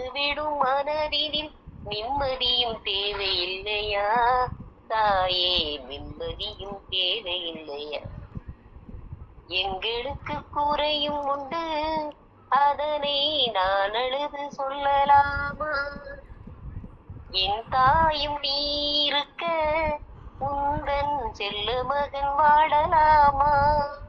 விடும் மனதினில் நிம்மதியும் தேவையில்லையா? தாயே, நிம்மதியும் தேவையில்லையா? எங்களுக்கு குறையும் உண்டு, அதனை நான் அழுது சொல்லலாமா? என் தாயும் நீ இருக்க உந்தன் செல்ல மகன் வாழலாமா?